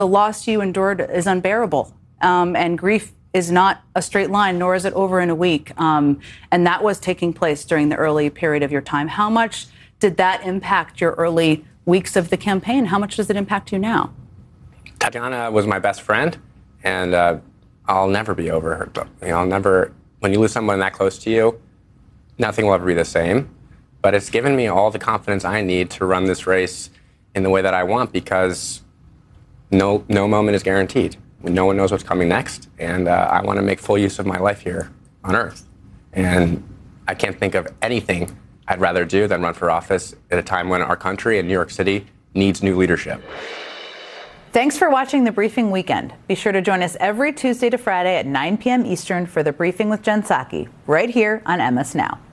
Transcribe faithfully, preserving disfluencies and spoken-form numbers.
The loss you endured is unbearable, um, and grief is not a straight line, nor is it over in a week. Um, and that was taking place during the early period of your time. How much did that impact your early weeks of the campaign? How much does it impact you now? Tatiana was my best friend, and uh, I'll never be over her. You know, I'll never, when you lose someone that close to you, nothing will ever be the same. But it's given me all the confidence I need to run this race in the way that I want, because no, no moment is guaranteed. No one knows what's coming next, and uh, I want to make full use of my life here on Earth. And I can't think of anything I'd rather do than run for office at a time when our country and New York City needs new leadership. Thanks for watching The Briefing Weekend. Be sure to join us every Tuesday to Friday at nine p m Eastern for The Briefing with Jen Psaki, right here on M S Now.